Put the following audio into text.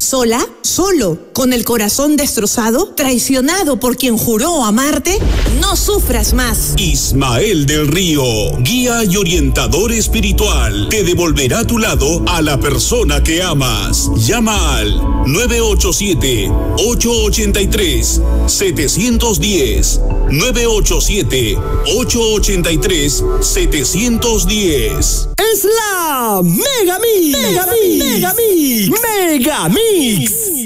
¿Sola? ¿Solo? ¿Con el corazón destrozado? ¿Traicionado por quien juró amarte? No sufras más. Ismael del Río, guía y orientador espiritual, te devolverá a tu lado a la persona que amas. Llama al 987-883-710. 987-883-710. Es la Megamix. Megamix.